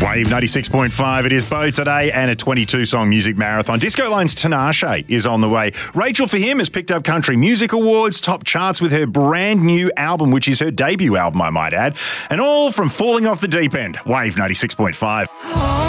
Wave 96.5. It is Bo today and a 22-song music marathon. Disco Line's Tinashe is on the way. Rachel, for him, has picked up Country Music Awards, top charts with her brand new album, which is her debut album, I might add. And all from falling off the deep end. Wave 96.5.